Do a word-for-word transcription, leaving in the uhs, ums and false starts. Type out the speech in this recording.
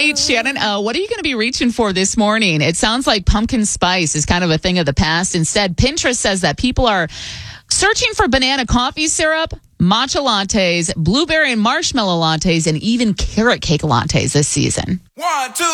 Hey, Shannon, uh, what are you going to be reaching for this morning? It sounds like pumpkin spice is kind of a thing of the past. Instead, Pinterest says that people are searching for banana coffee syrup, matcha lattes, blueberry and marshmallow lattes, and even carrot cake lattes this season. One, two.